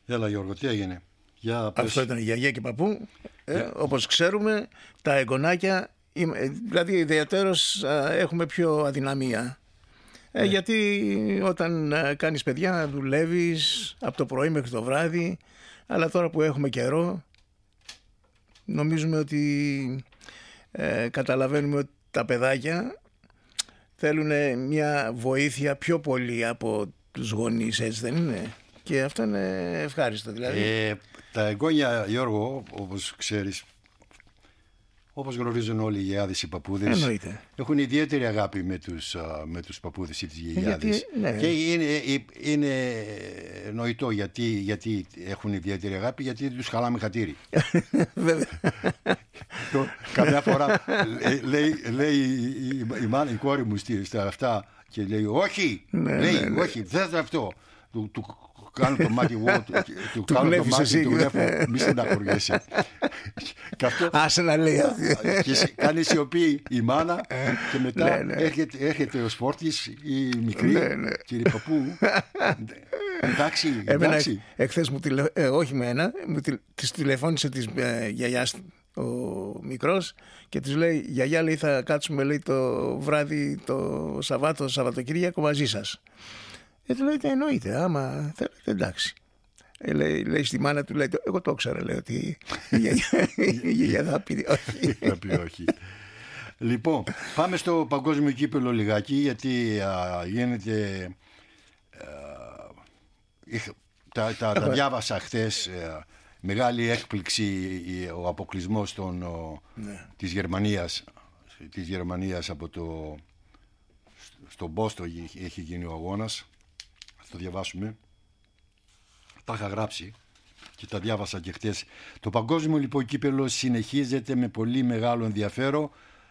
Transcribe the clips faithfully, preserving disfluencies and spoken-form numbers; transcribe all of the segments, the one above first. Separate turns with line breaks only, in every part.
Έλα Γιώργο, τι έγινε? Για πες.
Αυτό ήταν η γιαγιά και παππού. Ε, yeah. Όπως ξέρουμε, τα εγγονάκια, δηλαδή ιδιαίτερως έχουμε πιο αδυναμία. Ε, yeah. Γιατί όταν κάνεις παιδιά δουλεύεις από το πρωί μέχρι το βράδυ, αλλά τώρα που έχουμε καιρό νομίζουμε ότι ε, καταλαβαίνουμε ότι τα παιδάκια θέλουν μια βοήθεια πιο πολύ από τους γονείς, έτσι δεν είναι? Και αυτό είναι ευχάριστο δηλαδή.
Ε, τα εγγόνια, Γιώργο, όπως ξέρεις, όπως γνωρίζουν όλοι οι γιαγιάδες, οι παππούδες,
εννοείται,
έχουν ιδιαίτερη αγάπη με τους, με τους παππούδες ή τις γιαγιάδες.
Ναι.
Και είναι, είναι νοητό γιατί, γιατί έχουν ιδιαίτερη αγάπη, γιατί τους χαλάμε χατήρι.
Βέβαια.
Καμιά φορά λέει, λέει η, η, η, η κόρη μου στα αυτά και λέει όχι,
ναι,
λέει,
ναι, ναι.
όχι, δεν θα αυτό. Του, του κάνω το μάτι εγώ, του, του κάνω το μάτι, του βλέπω, μη στεναχωριέσαι.
Άσε να λέει.
Και κάνει σιωπή η μάνα και μετά ναι, ναι. Έρχεται, έρχεται ο σπόρτης η μικρή, ναι, ναι. Κύριε παππού. Εντάξει, εντάξει.
Εχθές μου τηλε... ε, όχι με ένα, μου τη... της τηλεφώνησε της ε, γιαγιάς ο μικρός και της λέει, γιαγιά, λέει, θα κάτσουμε, λέει, το βράδυ το Σαββάτο, Σαββατοκύριακο μαζί σας. Ε, του λέει, εννοείται, άμα θέλετε, εντάξει. Ε, λέει, λέει στη μάνα του, λέει, εγώ το ήξερα, λέει, ότι η γιαγιά θα πει όχι.
Θα πει όχι. Λοιπόν, πάμε στο παγκόσμιο κύπελλο λιγάκι, γιατί α, γίνεται α, τα, τα, τα διάβασα χθες, α, μεγάλη έκπληξη ο αποκλεισμός των, ο, ναι. της Γερμανίας της Γερμανίας από το στον Μπόστο έχει γίνει ο αγώνας. Θα το διαβάσουμε. Τα είχα γράψει και τα διάβασα και χτες. Το παγκόσμιο λοιπόν κύπελλο συνεχίζεται με πολύ μεγάλο ενδιαφέρον.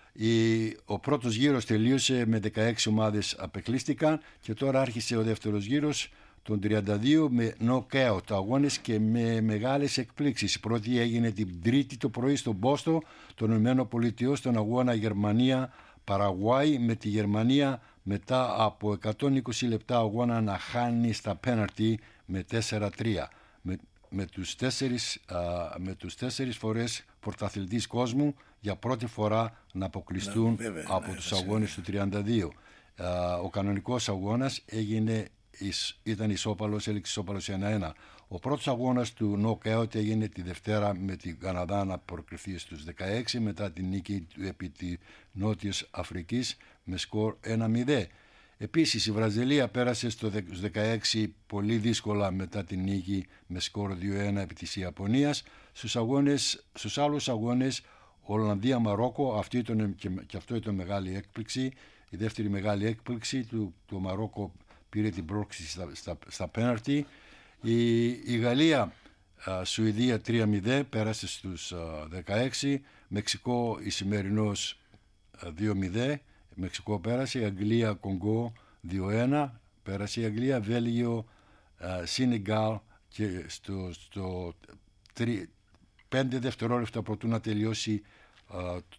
Ο πρώτος γύρος τελείωσε με δεκαέξι ομάδες απεκλείστηκαν και τώρα άρχισε ο δεύτερος γύρος των τριάντα δύο με knockout αγώνες και με μεγάλες εκπλήξεις. Η πρώτη έγινε την Τρίτη το πρωί στον Μπόστο των ΗΠΑ στον αγώνα Γερμανία-Παραγουάη, με τη Γερμανία μετά από εκατόν είκοσι λεπτά αγώνα να χάνει στα πέναρτι με τέσσερα τρία. Με, με, τους τέσσερις, α, με τους τέσσερις φορές πρωταθλητής κόσμου για πρώτη φορά να αποκλειστούν ναι, βέβαια, από ναι, τους αγώνες του τριάντα δύο. Α, ο κανονικός αγώνας έγινε, ήταν ισόπαλος, έληξε ισόπαλος ένα ένα. Ο πρώτος αγώνας του νοκάουτ έγινε τη Δευτέρα με την Καναδά να προκριθεί στους δεκαέξι μετά την νίκη του επί τη Νότιας Αφρικής με σκορ ένα μηδέν. Επίσης η Βραζιλία πέρασε στο δεκαέξι πολύ δύσκολα μετά την νίκη με σκορ δύο ένα επί της Ιαπωνίας. Στους, αγώνες, στους άλλους αγώνες Ολλανδία-Μαρόκο, αυτή ήταν, και, και αυτό ήταν μεγάλη έκπληξη. Η δεύτερη μεγάλη έκπληξη του, του Μαρόκο πήρε την πρόκληση στα, στα, στα πέναρτι. Η, η Γαλλία α, Σουηδία τρία μηδέν πέρασε στους α, δεκαέξι. Μεξικό Ισημερινός δύο μηδέν. Μεξικό πέρασε. Η Αγγλία Κονγκό δύο ένα πέρασε η Αγγλία. Βέλγιο Σενεγάλ και στο, στο τρι, πέντε δευτερόλεπτα προτού να τελειώσει α,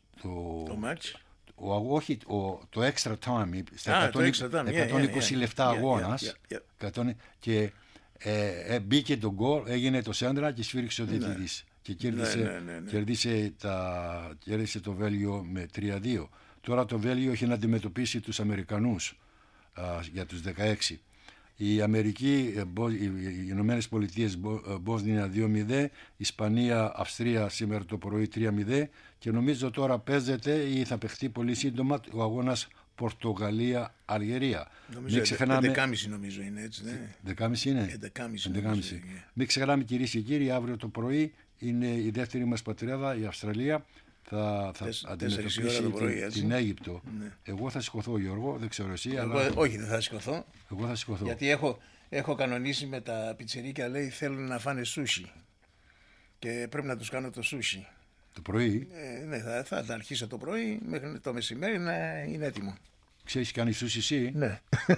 το,
το match.
Ο, όχι, ο, το extra time στα
ah,
εκατόν,
extra time.
εκατόν είκοσι yeah, yeah, yeah. λεπτά yeah, αγώνας yeah, yeah, yeah. και ε, ε, μπήκε το γκολ, έγινε το σέντρα και σφύριξε ο διαιτητής yeah. και κέρδισε, yeah, yeah, yeah, yeah. κέρδισε, τα, κέρδισε το Βέλγιο με τρία δύο. Τώρα το Βέλγιο έχει να αντιμετωπίσει τους Αμερικανούς α, για τους δεκαέξι. Η Αμερική, οι Ηνωμένες Πολιτείες Μπόσνια δύο μηδέν, Ισπανία Αυστρία σήμερα το πρωί τρία μηδέν και νομίζω τώρα παίζεται ή θα παιχτεί πολύ σύντομα ο αγώνας Πορτογαλία Αλγερία.
Νομίζω έντεκα και μισή νομίζω είναι, έτσι, ναι.
δέκα και μισή είναι.
έντεκα και μισή.
Μην ξεχνάμε, κυρίες και κύριοι, αύριο το πρωί είναι η δεύτερη μας πατρίδα, η Αυστραλία. Θα, θα
Τεσ,
αντιμετωπίσει
πρωί,
την, την Αίγυπτο. Ναι. Εγώ θα σηκωθώ, Γιώργο, δεν ξέρω εσύ.
Εγώ,
αλλά...
Όχι, δεν θα σηκωθώ.
Εγώ θα σηκωθώ.
Γιατί έχω, έχω κανονίσει με τα πιτσιρίκια, λέει, θέλουν να φάνε σούσι. Και πρέπει να τους κάνω το σούσι.
Το πρωί.
Ε, ναι, θα, θα, θα αρχίσω το πρωί μέχρι το μεσημέρι να είναι έτοιμο.
Ξέρεις κάνει σούσι εσύ?
Ναι.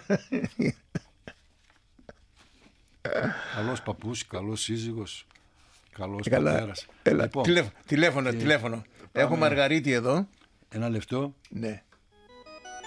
Καλός παππούς, καλός σύζυγος. Καλός
Καλά.
πατέρας.
Έλα, λοιπόν, τηλέφωνο, τηλέφωνο, και... τηλέφωνο. Πάμε... Έχω Μαργαρίτη εδώ.
Ένα λεπτό.
Ναι.